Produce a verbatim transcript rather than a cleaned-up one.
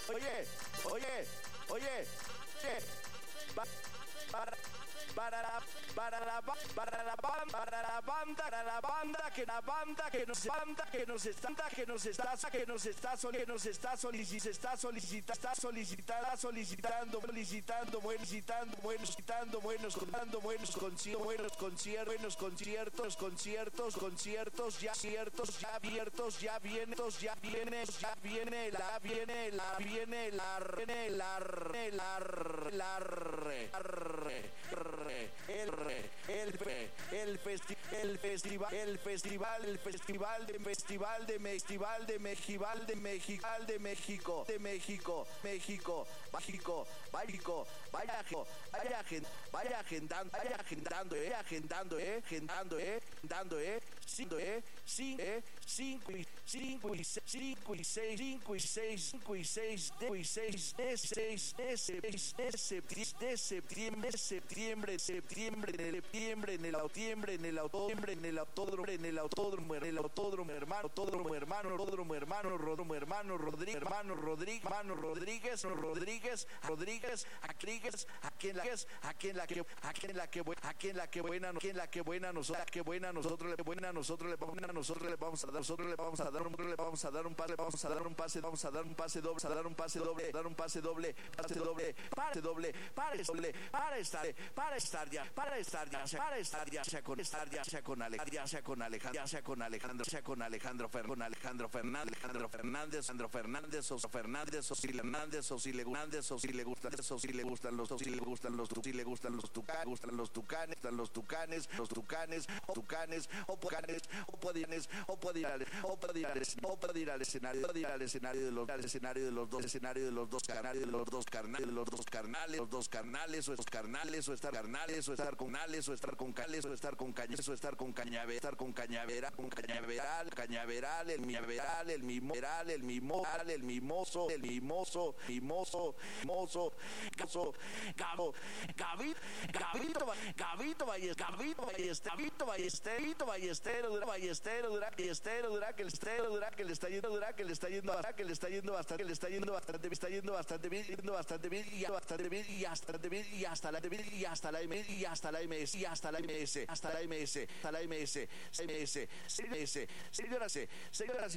oye, oye, oye, oye, pa- para, para la, para la, ba- para la banda, para la banda, para la banda, que la banda que nos banda, que nos está, que nos está, que nos está, sol- que nos está solicitando, está solicitando, está solicitando, solicitando, solicitando, solicitando, buenos, solicitando, buenos, contando, buenos conciertos, buenos conciertos, buenos conciertos, conciertos, conciertos, ya ciertos, ya abiertos, ya vientos, ya viene, ya viene, la viene, la viene, la viene, la re, la re, la re, la re, re, el re, el fe, el festi, el festival, el festival, el festival de festival de festival de Mejival de Mejical de México, de México, México, México, México, vaya, vaya, vaya agendando, vaya agendando, eh, agendando, eh, agendando, eh, dando, eh, cinco, eh, cinco, eh, cinco y cinco y seis, cinco y seis, cinco y seis, cinco y seis, de y seis, de seis, de seis, de septiembre, de septiembre, septiembre, septiembre, en el septiembre, en el septiembre, en el autódromo, en el autódromo, en el autódromo, en el autódromo, hermano, autódromo, hermano, autódromo, hermano, Rodromo, hermano, Rodríguez, hermano, Rodríguez, hermano, Rodríguez, Rodríguez, Rodríguez, Rodríguez, a quien la es, a quien la que, a quien la que, a quien la que buena, a quien la que buena, nosotros, que buena, nosotros le buena, nosotros le vamos a nosotros le vamos a dar, nosotros le vamos a dar, nosotros le vamos a dar un pase, vamos a dar un pase, vamos a dar un pase doble, a dar un pase doble, dar un pase doble, pase doble, pase doble, pase doble, para estar, para estar ya, para estar ya, para estar ya sea con estar ya sea con Alejandro, ya sea con Alejandro, ya sea con Alejandro, sea con Alejandro Fer, con Alejandro Fernández, Alejandro Fernández, Alejandro Fernández, o Fernández, o si le Hernández, o si le Hernández, o si le gustan, o si le gustan los, o si le gustan los, si le gustan los tucanes, gustan los tucanes, están los tucanes, los tucanes, o tucanes, o tucanes, o podíanes, o podíales, o podíales, o podía al escenario, podía al escenario de los, al escenario de los dos, escenario de los dos canales, de los dos carnales, de los dos carnales, los dos carnales, o estos carnales, o estar carnales, o estar con nales, o estar con cales, o estar con cañas, o estar con cañaveral, estar con cañaveral, con cañaveral, cañaveral, el miaveral, el mimoral, el mimoral, el mimoso, el mimoso, mimoso, mimoso, gaso, gabo, gabito, gabito, gabito, Valles, gabito, Ballester, gabito, Ballester, gabito, Ballestero, dura, Ballestero, dura, Ballestero, dura, que el estero, dura, que le está yendo, dura, que le está yendo bastante, que le está yendo bastante, que le está yendo bastante, está yendo bastante bien, yendo bastante bien, y bastante bien, y hasta bien, y hasta la y hasta la M, y hasta la M S, y hasta la M S, hasta la M S, hasta la M S, M S, M S, señoras, señoras y